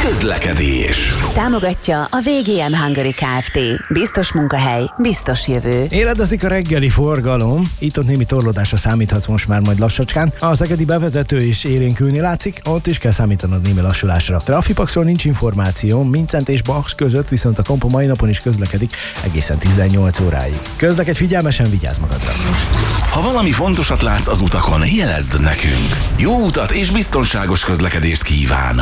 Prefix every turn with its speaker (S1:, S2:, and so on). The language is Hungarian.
S1: Közlekedés.
S2: Támogatja a VGM Hungary Kft. Biztos munkahely, biztos jövő.
S3: Éledezik a reggeli forgalom, itt-ott némi torlódásra számíthatsz most már majd lassacskán. A szegedi bevezető is élénkülni látszik, ott is kell számítanod némi lassulásra. Trafipaxról nincs információ, Mincent és Bachs között viszont a Kompo mai napon is közlekedik egészen 18 óráig. Közlekedj figyelmesen, vigyázz magadra!
S1: Ha valami fontosat látsz az utakon, jelezd nekünk. Jó utat és biztonságos közlekedést kívánunk!